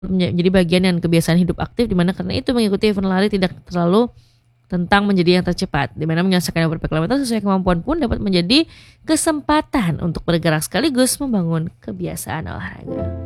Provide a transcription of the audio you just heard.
menjadi bagian dan kebiasaan hidup aktif di mana karena itu mengikuti event lari tidak terlalu tentang menjadi yang tercepat, di mana menyelesaikan beberapa kilometer sesuai kemampuan pun dapat menjadi kesempatan untuk bergerak sekaligus membangun kebiasaan olahraga.